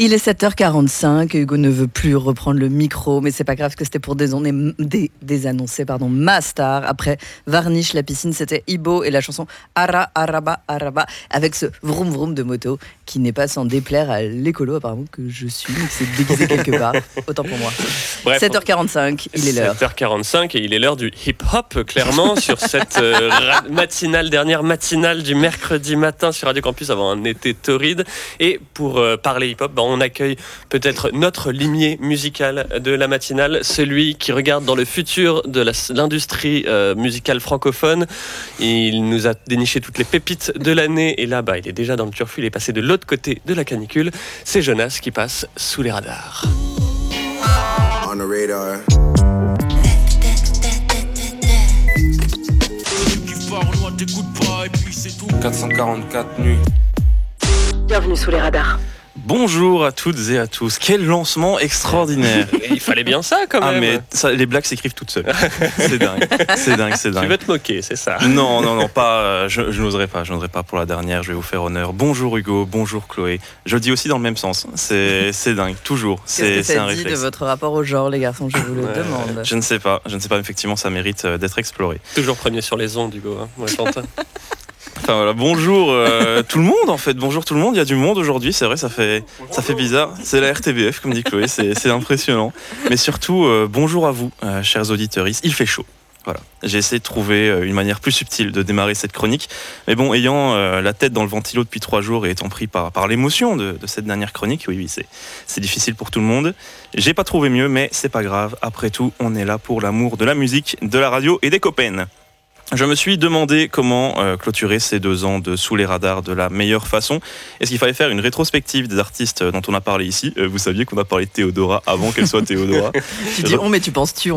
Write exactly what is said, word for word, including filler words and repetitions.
Il est sept heures quarante-cinq, Hugo ne veut plus reprendre le micro, mais c'est pas grave, que c'était pour désannoncer, dés, désannoncer pardon, ma star. Après Varnish, la piscine, c'était Ibo et la chanson Ara Araba Araba, avec ce vroom vroom de moto qui n'est pas sans déplaire à l'écolo apparemment que je suis, mais qui s'est déguisé quelque part. Autant pour moi. Bref, sept heures quarante-cinq, il est l'heure. sept heures quarante-cinq et il est l'heure du hip-hop, clairement, sur cette euh, matinale, dernière matinale du mercredi matin sur Radio Campus avant un été torride. Et pour euh, parler hip-hop, bah, on accueille peut-être notre limier musical de la matinale, celui qui regarde dans le futur de la, l'industrie euh, musicale francophone. Il nous a déniché toutes les pépites de l'année et là, bah, il est déjà dans le turfu, il est passé de l'autre côté de la canicule. C'est Jonas qui passe sous les radars. On the radar. quatre cent quarante-quatre nuits. Bienvenue sous les radars. Bonjour à toutes et à tous. Quel lancement extraordinaire. Il fallait bien ça quand même. Ah mais ça, les blagues s'écrivent toutes seules. C'est dingue. C'est dingue, c'est dingue. Tu veux te moquer, c'est ça? Non, non, non, pas. Je, je n'oserais pas. Je n'oserais pas pour la dernière. Je vais vous faire honneur. Bonjour Hugo. Bonjour Chloé. Je le dis aussi dans le même sens. C'est, c'est dingue. Toujours. C'est, c'est, Qu'est-ce que c'est ça un dit réflexe. de votre rapport au genre, les garçons? Je vous le ouais, demande. Je ne sais pas. Je ne sais pas. Effectivement, ça mérite d'être exploré. Toujours premier sur les ondes, Hugo. Hein. Ouais, Enfin voilà, bonjour euh, tout le monde en fait, bonjour tout le monde, il y a du monde aujourd'hui, c'est vrai, ça fait, ça fait bizarre, c'est la R T B F comme dit Chloé, c'est, c'est impressionnant, mais surtout euh, bonjour à vous euh, chers auditeurs, il fait chaud. Voilà. J'ai essayé de trouver une manière plus subtile de démarrer cette chronique, mais bon, ayant euh, la tête dans le ventilo depuis trois jours et étant pris par, par l'émotion de, de cette dernière chronique, oui, oui, c'est, c'est difficile pour tout le monde. J'ai pas trouvé mieux, mais c'est pas grave. Après tout, on est là pour l'amour de la musique, de la radio et des copains. Je me suis demandé comment euh, clôturer ces deux ans de Sous les radars de la meilleure façon. Est-ce qu'il fallait faire une rétrospective des artistes dont on a parlé ici ? euh, Vous saviez qu'on a parlé de Théodora avant qu'elle soit Théodora. Tu dis on, mais tu penses tu